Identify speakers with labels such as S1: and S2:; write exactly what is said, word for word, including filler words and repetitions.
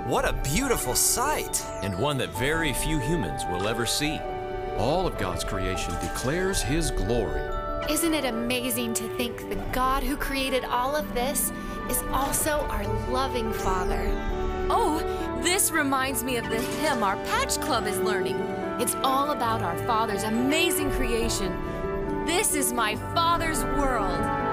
S1: What a beautiful sight!
S2: And one that very few humans will ever see.
S3: All of God's creation declares His glory.
S4: Isn't it amazing to think the God who created all of this is also our loving Father?
S5: Oh, this reminds me of the hymn our Patch Club is learning. It's all about our Father's amazing creation. This is my Father's world.